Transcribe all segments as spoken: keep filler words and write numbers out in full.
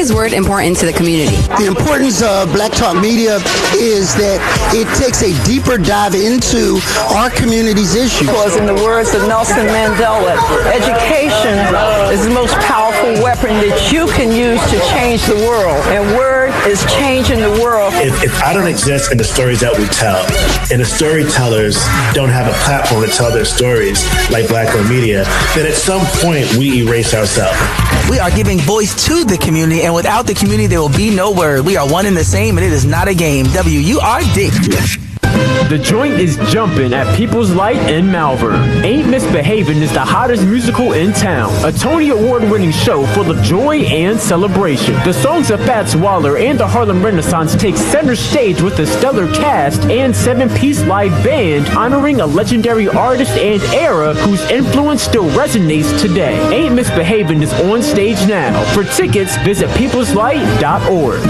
is Word important to the community? The importance of Black Talk Media is that it takes a deeper dive into our community's issues. Because in the words of Nelson Mandela, education is the most powerful weapon that you can use to change the world. And Word is changing the world. If, if I don't exist in the stories that we tell, and the storytellers don't have a platform to tell their stories like Black-owned media, then at some point we erase ourselves. We are giving voice to the community, and without the community, there will be no Word. We are one and the same, and it is not a game. W U R D. The joint is jumping at People's Light in Malvern. Ain't Misbehavin' is the hottest musical in town. A Tony Award-winning show full of joy and celebration. The songs of Fats Waller and the Harlem Renaissance take center stage with a stellar cast and seven-piece live band honoring a legendary artist and era whose influence still resonates today. Ain't Misbehavin' is on stage now. For tickets, visit peoples light dot org.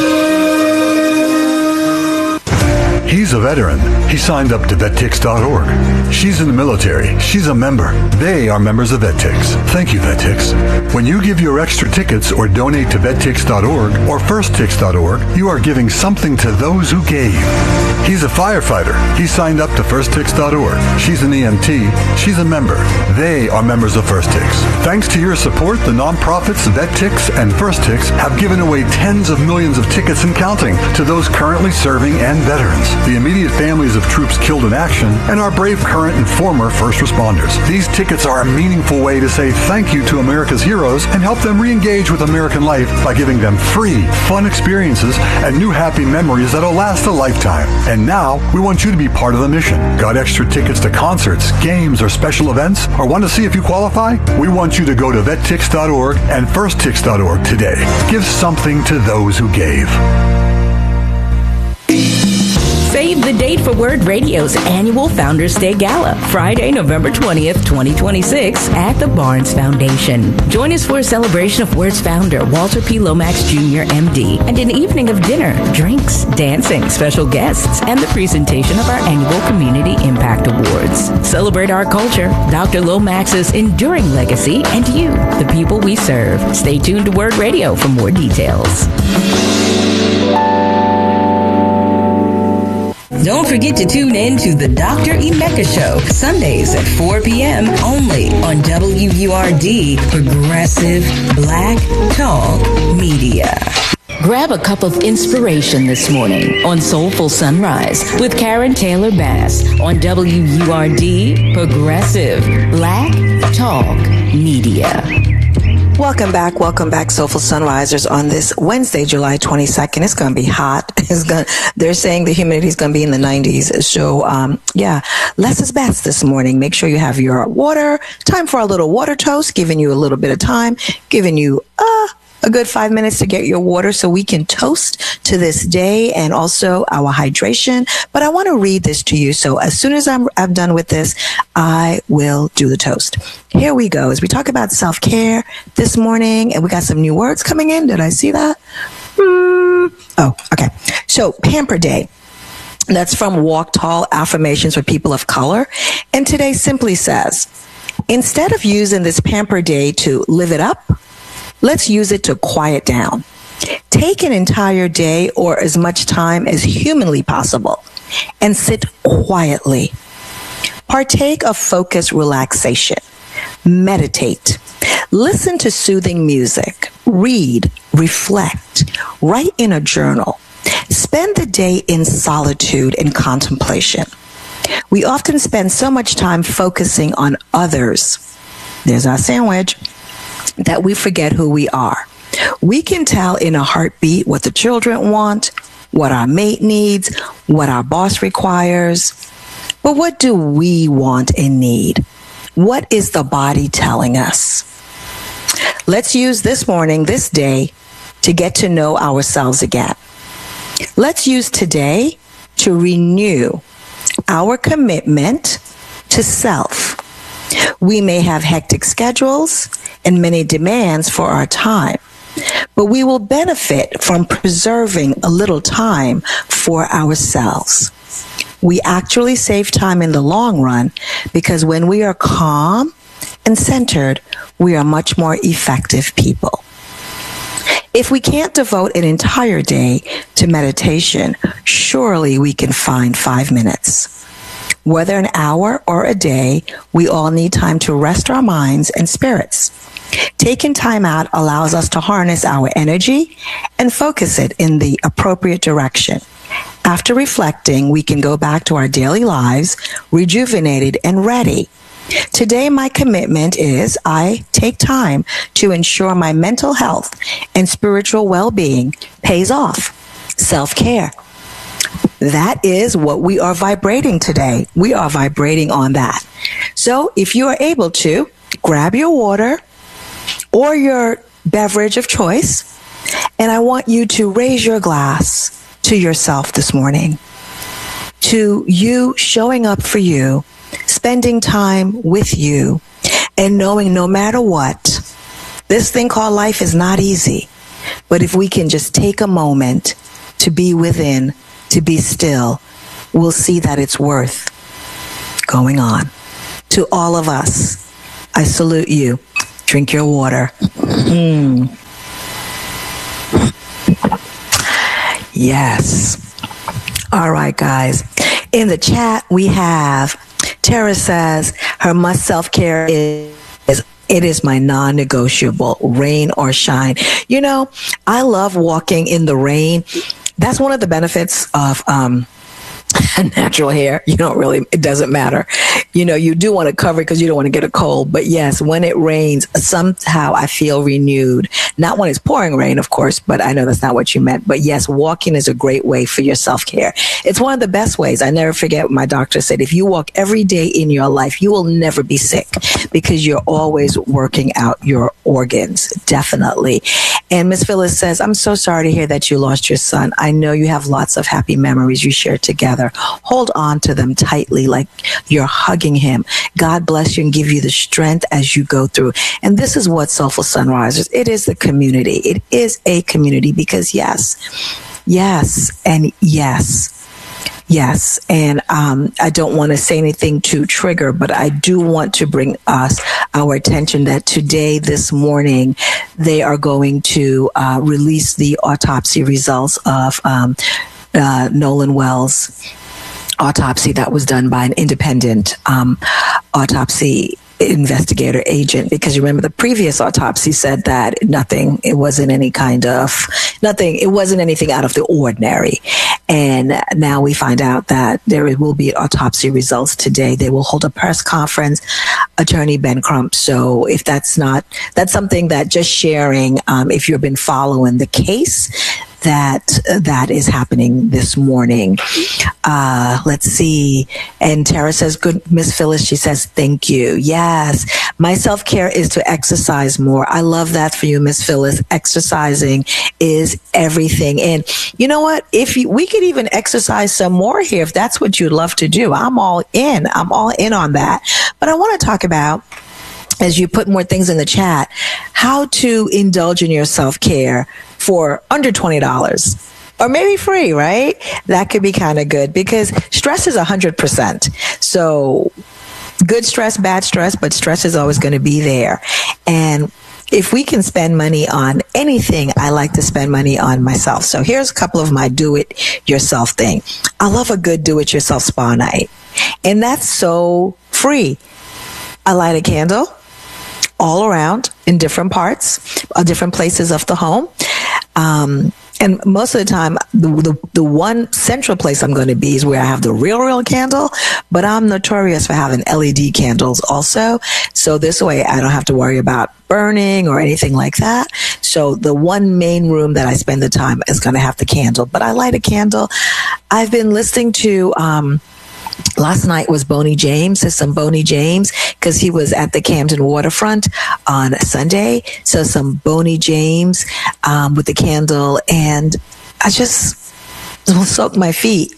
He's a veteran. He signed up to vettix dot org. She's in the military. She's a member. They are members of Vettix. Thank you, Vettix. When you give your extra tickets or donate to vettix dot org or first tix dot org, you are giving something to those who gave. He's a firefighter. He signed up to first tix dot org. She's an E M T. She's a member. They are members of FirstTix. Thanks to your support, the nonprofits Vettix and FirstTix have given away tens of millions of tickets and counting to those currently serving and veterans, the immediate families of troops killed in action, and our brave current and former first responders. These tickets are a meaningful way to say thank you to America's heroes and help them re-engage with American life by giving them free, fun experiences and new happy memories that'll last a lifetime. And now, we want you to be part of the mission. Got extra tickets to concerts, games, or special events? Or want to see if you qualify? We want you to go to vettix dot org and first tix dot org today. Give something to those who gave. Save the date for Word Radio's annual Founders Day Gala, Friday, November twentieth, twenty twenty-six, at the Barnes Foundation. Join us for a celebration of Word's founder, Walter P. Lomax Junior M D, and an evening of dinner, drinks, dancing, special guests, and the presentation of our annual Community Impact Awards. Celebrate our culture, Doctor Lomax's enduring legacy, and you, the people we serve. Stay tuned to Word Radio for more details. Don't forget to tune in to the Doctor Emeka Show, Sundays at four p.m. only on W U R D, Progressive Black Talk Media. Grab a cup of inspiration this morning on Soulful Sunrise with Karen Taylor Bass on W U R D, Progressive Black Talk Media. Welcome back. Welcome back, Soulful Sunrisers, on this Wednesday, July twenty-second. It's going to be hot. It's going they're saying the humidity is going to be in the nineties. So, um, yeah, less is best this morning. Make sure you have your water. Time for a little water toast, giving you a little bit of time, giving you, uh, a good five minutes to get your water so we can toast to this day and also our hydration. But I want to read this to you. So as soon as I'm, I'm done with this, I will do the toast. Here we go. As we talk about self-care this morning, and we got some new words coming in. Did I see that? Mm. Oh, okay. So Pamper Day. That's from Walk Tall Affirmations for People of Color. And today simply says, instead of using this Pamper Day to live it up, let's use it to quiet down. Take an entire day or as much time as humanly possible and sit quietly. Partake of focused relaxation. Meditate. Listen to soothing music. Read. Reflect. Write in a journal. Spend the day in solitude and contemplation. We often spend so much time focusing on others. There's our sandwich. That we forget who we are. We can tell in a heartbeat what the children want, what our mate needs, what our boss requires. But what do we want and need? What is the body telling us? Let's use this morning, this day, to get to know ourselves again. Let's use today to renew our commitment to self. We may have hectic schedules and many demands for our time, but we will benefit from preserving a little time for ourselves. We actually save time in the long run because when we are calm and centered, we are much more effective people. If we can't devote an entire day to meditation, surely we can find five minutes. Whether an hour or a day, we all need time to rest our minds and spirits. Taking time out allows us to harness our energy and focus it in the appropriate direction. After reflecting, we can go back to our daily lives, rejuvenated and ready. Today, my commitment is I take time to ensure my mental health and spiritual well-being pays off. Self-care. That is what we are vibrating today. We are vibrating on that. So if you are able to, grab your water or your beverage of choice, and I want you to raise your glass to yourself this morning, to you showing up for you, spending time with you, and knowing no matter what, this thing called life is not easy. But if we can just take a moment to be within, to be still, we'll see that it's worth going on. To all of us, I salute you. Drink your water. Mm. Yes. All right, guys. In the chat, we have Tara says her must self-care is, is it is my non-negotiable, rain or shine. You know, I love walking in the rain. That's one of the benefits of um, natural hair. You don't really, it doesn't matter. You know, you do want to cover it because you don't want to get a cold. But yes, when it rains, somehow I feel renewed. Not when it's pouring rain, of course, but I know that's not what you meant. But yes, walking is a great way for your self-care. It's one of the best ways. I never forget what my doctor said. If you walk every day in your life, you will never be sick because you're always working out your organs. Definitely. And Miss Phyllis says, I'm so sorry to hear that you lost your son. I know you have lots of happy memories you shared together. Hold on to them tightly like you're hugging him. God bless you and give you the strength as you go through. And this is what Soulful Sunrisers, it is the community. It is a community because yes, yes, and yes. Yes, and um, I don't want to say anything to trigger, but I do want to bring us our attention that today, this morning, they are going to uh, release the autopsy results of um, uh, Nolan Wells' autopsy that was done by an independent um, autopsy investigator agent, because you remember the previous autopsy said that nothing, it wasn't any kind of, nothing, it wasn't anything out of the ordinary. And now we find out that there will be autopsy results today. They will hold a press conference, Attorney Ben Crump. So if that's not, that's something that just sharing, um, if you've been following the case, that that is happening this morning. Uh, let's see. And Tara says, good, Miss Phyllis, she says, thank you. Yes. My self-care is to exercise more. I love that for you, Miss Phyllis. Exercising is everything. And you know what? If you, we could even exercise some more here, if that's what you'd love to do, I'm all in. I'm all in on that. But I want to talk about, as you put more things in the chat, how to indulge in your self-care for under twenty dollars or maybe free, right? That could be kind of good because stress is one hundred percent. So good stress, bad stress, but stress is always going to be there. And if we can spend money on anything, I like to spend money on myself. So here's a couple of my do-it-yourself thing. I love a good do-it-yourself spa night. And that's so free. I light a candle all around in different parts, uh, different places of the home. Um, and most of the time, the, the the one central place I'm going to be is where I have the real, real candle, but I'm notorious for having L E D candles also. So this way I don't have to worry about burning or anything like that. So the one main room that I spend the time is going to have the candle, but I light a candle. I've been listening to, um, last night was Boney James, there's some Boney James, because he was at the Camden waterfront on Sunday. So some Boney James um, with the candle, and I just soak my feet.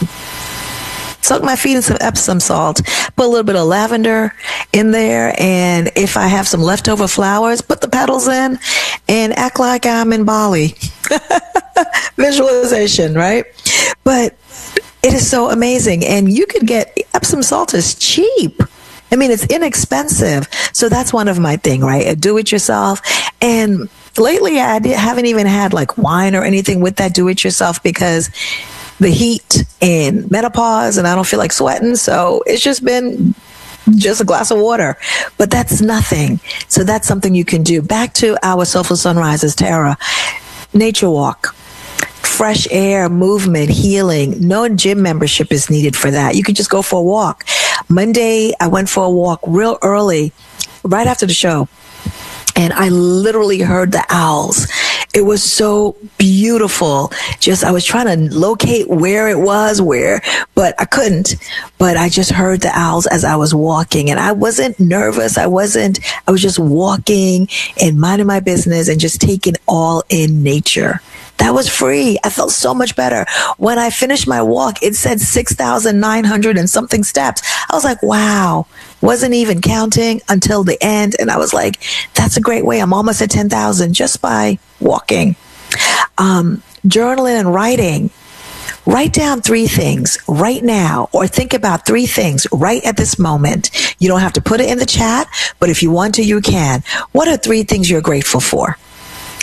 Soak my feet in some Epsom salt, put a little bit of lavender in there, and if I have some leftover flowers, put the petals in and act like I'm in Bali. Visualization, right? But it is so amazing. And you could get Epsom salt is cheap. I mean, it's inexpensive. So that's one of my thing, right? A do-it-yourself. And lately I haven't even had like wine or anything with that do-it-yourself because the heat and menopause, and I don't feel like sweating. So it's just been just a glass of water, but that's nothing. So that's something you can do. Back to our Soulful Sunrises, Tara. Nature walk. Fresh air, movement, healing. No gym membership is needed for that. You can just go for a walk. Monday, I went for a walk real early, right after the show, and I literally heard the owls. It was so beautiful. Just, I was trying to locate where it was, where, but I couldn't. But I just heard the owls as I was walking, and I wasn't nervous. I wasn't, I was just walking and minding my business and just taking all in nature. That was free. I felt so much better. When I finished my walk, it said six thousand nine hundred and something steps. I was like, wow. Wasn't even counting until the end. And I was like, that's a great way. I'm almost at ten thousand just by walking. Um, journaling and writing. Write down three things right now, or think about three things right at this moment. You don't have to put it in the chat, but if you want to, you can. What are three things you're grateful for?